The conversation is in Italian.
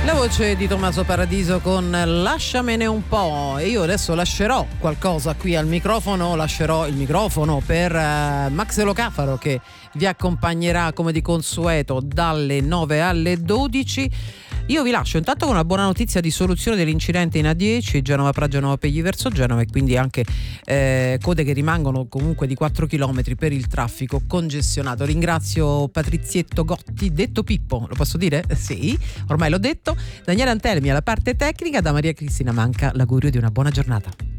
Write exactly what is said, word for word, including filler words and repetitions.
La voce di Tommaso Paradiso con Lasciamene un po', e io adesso lascerò qualcosa qui al microfono, lascerò il microfono per uh, Max Locafaro, che vi accompagnerà come di consueto dalle nove alle dodici. Io vi lascio intanto con una buona notizia di soluzione dell'incidente in A dieci Genova Pra Genova Pegli verso Genova, e quindi anche eh, code che rimangono comunque di quattro chilometri per il traffico congestionato. Ringrazio Patrizietto Gotti, detto Pippo, lo posso dire? Sì, ormai l'ho detto. Daniele Antelmi alla parte tecnica, da Maria Cristina Manca l'augurio di una buona giornata.